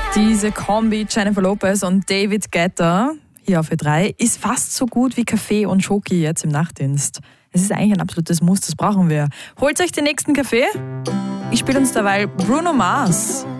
Diese Kombi Jennifer Lopez und David Guetta hier auf Ö3 ist fast so gut wie Kaffee und Schoki jetzt im Nachtdienst. Es ist eigentlich ein absolutes Muss, das brauchen wir. Holt euch den nächsten Kaffee. Ich spiele uns derweil Bruno Mars.